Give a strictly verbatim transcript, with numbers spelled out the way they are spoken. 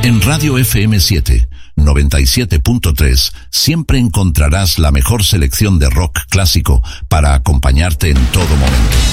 En Radio F M siete, noventa y siete punto tres, siempre encontrarás la mejor selección de rock clásico para acompañarte en todo momento.